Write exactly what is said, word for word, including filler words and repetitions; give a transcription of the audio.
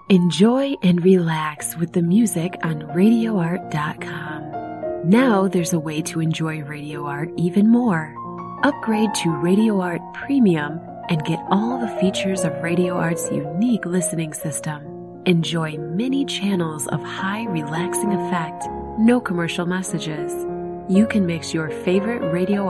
Enjoy and relax with the music on radio art dot com. Now there's a way to enjoy Radio Art even more. Upgrade to Radio Art Premium and get all the features of Radio Art's unique listening system. Enjoy many channels of high relaxing effect, no commercial messages. You can mix your favorite Radio